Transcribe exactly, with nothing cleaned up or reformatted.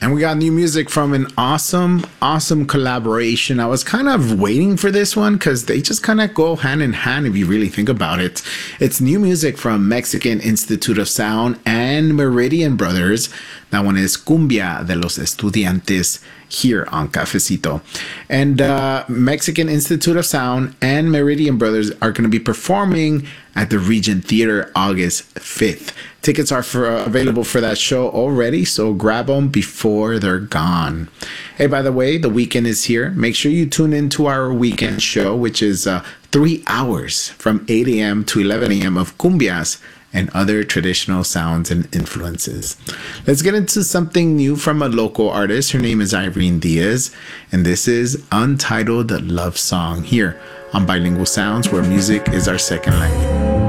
And we got new music from an awesome, awesome collaboration. I was kind of waiting for this one because they just kind of go hand in hand if you really think about it. It's new music from Mexican Institute of Sound and Meridian Brothers. That one is Cumbia de los Estudiantes here on Cafecito. And uh, Mexican Institute of Sound and Meridian Brothers are going to be performing at the Regent Theater August fifth. Tickets are for, uh, available for that show already, so grab them before they're gone. Hey, by the way, the weekend is here. Make sure you tune into our weekend show, which is uh, three hours from eight a.m. to eleven a.m. of cumbias and other traditional sounds and influences. Let's get into something new from a local artist. Her name is Irene Diaz, and this is Untitled Love Song here on Bilingual Sounds, where music is our second language.